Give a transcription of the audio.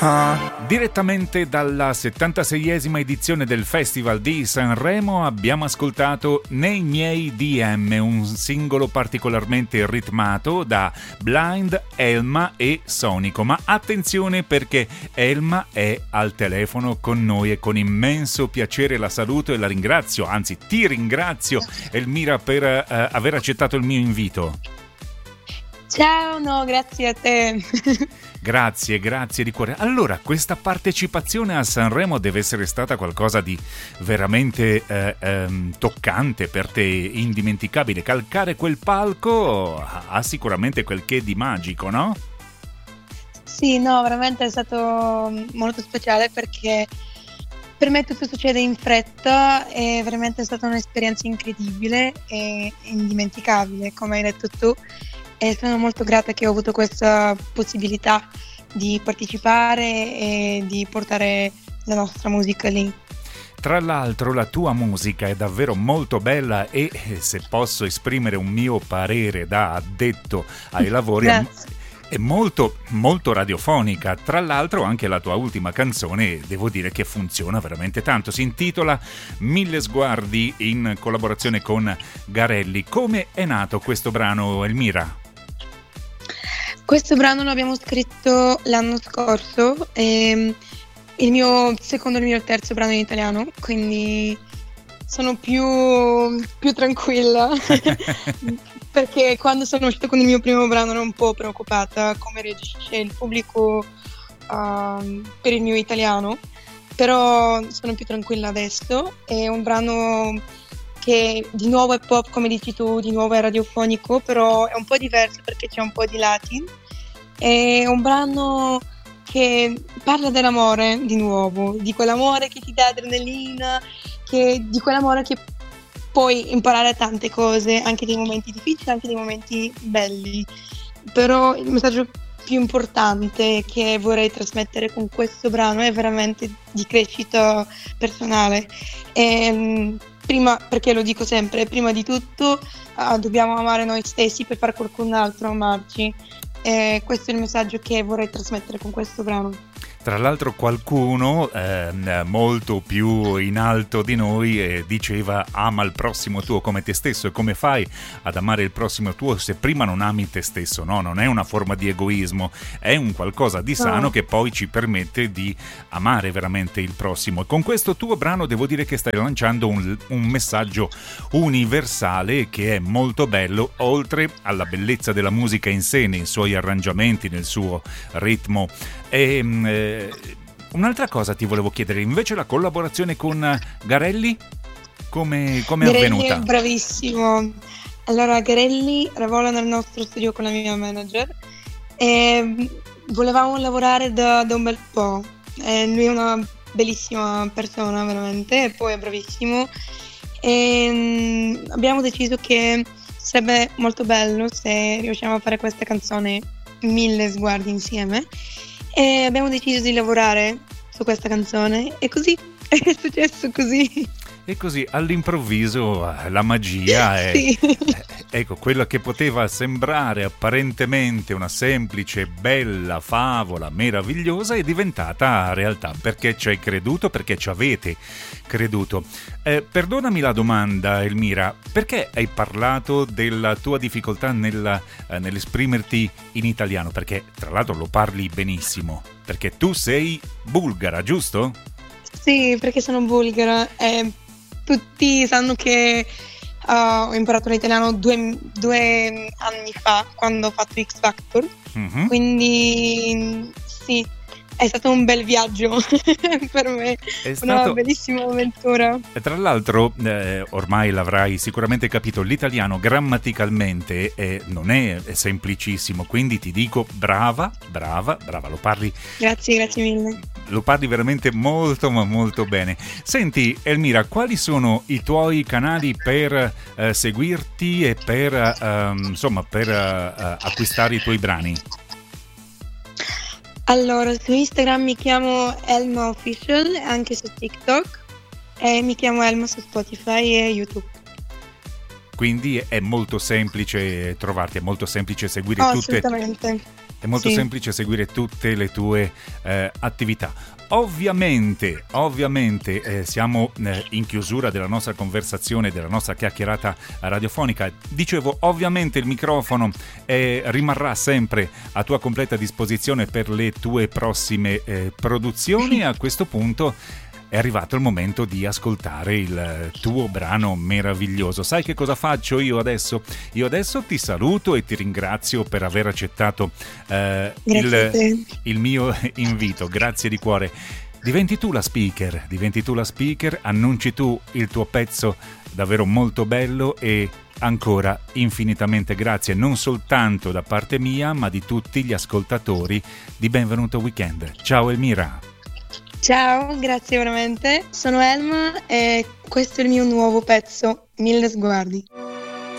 Direttamente dalla 76esima edizione del Festival di Sanremo abbiamo ascoltato Nei miei DM, un singolo particolarmente ritmato da Blind, Elma e Sonico. Ma attenzione, perché Elma è al telefono con noi e con immenso piacere la saluto e la ringrazio, anzi ti ringrazio Elmira per aver accettato il mio invito. Ciao, no, grazie a te. Grazie di cuore. Allora, questa partecipazione a Sanremo deve essere stata qualcosa di veramente toccante per te, indimenticabile. Calcare quel palco ha sicuramente quel che di magico, no? Sì, no, veramente è stato molto speciale perché per me tutto succede in fretta, è veramente stata un'esperienza incredibile e indimenticabile, come hai detto tu. E sono molto grata che ho avuto questa possibilità di partecipare e di portare la nostra musica lì. Tra l'altro la tua musica è davvero molto bella e, se posso esprimere un mio parere da addetto ai lavori, è molto molto radiofonica. Tra l'altro anche la tua ultima canzone devo dire che funziona veramente tanto, si intitola Mille sguardi in collaborazione con Garelli. Come è nato questo brano, Elmira? Questo brano lo abbiamo scritto l'anno scorso, il mio terzo brano in italiano, quindi sono più tranquilla perché quando sono uscita con il mio primo brano ero un po' preoccupata come reagisce il pubblico per il mio italiano, però sono più tranquilla adesso. È un brano che di nuovo è pop, come dici tu, di nuovo è radiofonico, però è un po' diverso perché c'è un po' di latin. È un brano che parla dell'amore di nuovo, di quell'amore che ti dà adrenalina, di quell'amore che puoi imparare tante cose, anche dei momenti difficili, anche dei momenti belli. Però il messaggio più importante che vorrei trasmettere con questo brano è veramente di crescita personale. Prima, perché lo dico sempre, prima di tutto dobbiamo amare noi stessi per fare qualcun altro amarci. Questo è il messaggio che vorrei trasmettere con questo brano. Tra l'altro qualcuno molto più in alto di noi diceva: ama il prossimo tuo come te stesso. E come fai ad amare il prossimo tuo se prima non ami te stesso? No, non è una forma di egoismo, è un qualcosa di sano che poi ci permette di amare veramente il prossimo. E con questo tuo brano devo dire che stai lanciando un messaggio universale che è molto bello, oltre alla bellezza della musica in sé, nei suoi arrangiamenti, nel suo ritmo. Un'altra cosa ti volevo chiedere, invece la collaborazione con Garelli, come è avvenuta? È bravissimo. Allora, Garelli lavora nel nostro studio con la mia manager e volevamo lavorare da un bel po'. Lui è una bellissima persona veramente, e poi è bravissimo, e abbiamo deciso che sarebbe molto bello se riusciamo a fare questa canzone Mille sguardi insieme. E abbiamo deciso di lavorare su questa canzone e così è successo così. E così all'improvviso la magia è, sì. Ecco, quella che poteva sembrare apparentemente una semplice, bella favola meravigliosa è diventata realtà, perché ci hai creduto, perché ci avete creduto. Perdonami la domanda, Elmira, perché hai parlato della tua difficoltà nell'esprimerti in italiano? Perché tra l'altro lo parli benissimo, perché tu sei bulgara, giusto? Sì, perché sono bulgara e tutti sanno che ho imparato l'italiano due anni fa, quando ho fatto X Factor. Mm-hmm. Quindi sì, è stato un bel viaggio per me, una bellissima avventura. E tra l'altro, ormai l'avrai sicuramente capito, l'italiano grammaticalmente non è semplicissimo, quindi ti dico brava, lo parli. Grazie mille. Lo parli veramente molto ma molto bene. Senti Elmira, quali sono i tuoi canali per seguirti e per acquistare i tuoi brani? Allora, su Instagram mi chiamo Elma Official, anche su TikTok, e mi chiamo Elma su Spotify e YouTube. Quindi è molto semplice trovarti, è molto semplice seguire è molto semplice seguire tutte le tue attività. Ovviamente siamo in chiusura della nostra conversazione, della nostra chiacchierata radiofonica. Dicevo, ovviamente il microfono rimarrà sempre a tua completa disposizione per le tue prossime produzioni. A questo punto è arrivato il momento di ascoltare il tuo brano meraviglioso. Sai che cosa faccio io adesso? Io adesso ti saluto e ti ringrazio per aver accettato il mio invito. Grazie di cuore. Diventi tu la speaker, annunci tu il tuo pezzo davvero molto bello e ancora infinitamente grazie, non soltanto da parte mia, ma di tutti gli ascoltatori di Benvenuto Weekend. Ciao Elmira. Ciao, grazie veramente. Sono Elma e questo è il mio nuovo pezzo, Mille sguardi.